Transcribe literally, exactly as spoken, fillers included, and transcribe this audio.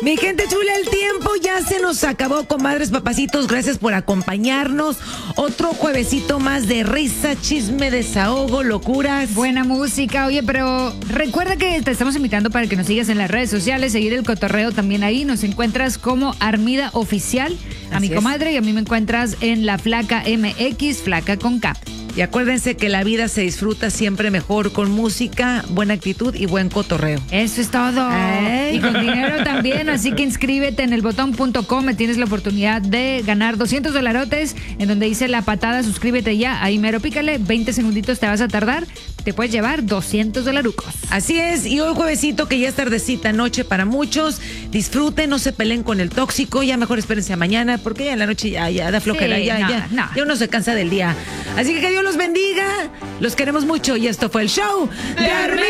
Mi gente chula, el tiempo ya se nos acabó, comadres, papacitos. Gracias por acompañarnos. Otro juevesito más de risa, chisme, desahogo, locuras. Buena música. Oye, pero recuerda que te estamos invitando para que nos sigas en las redes sociales, seguir el cotorreo también ahí. Nos encuentras como Armida Oficial, a Así mi es. comadre, y a mí me encuentras en La Flaca M X, Flaca con K. Y acuérdense que la vida se disfruta siempre mejor con música, buena actitud y buen cotorreo. Eso es todo. Ey. Y con dinero también, así que inscríbete en el botón punto com. Tienes la oportunidad de ganar doscientos dolarotes en donde dice la patada, suscríbete ya. Ahí mero pícale, veinte segunditos te vas a tardar. Te puedes llevar doscientos dolarucos. Así es, y hoy juevesito que ya es tardecita noche para muchos, disfruten, no se peleen con el tóxico, ya mejor espérense a mañana, porque ya en la noche ya, ya da flojera, Sí, ya, no, ya, no. ya uno se cansa del día. Así que que Dios los bendiga, los queremos mucho y esto fue el show de Armida.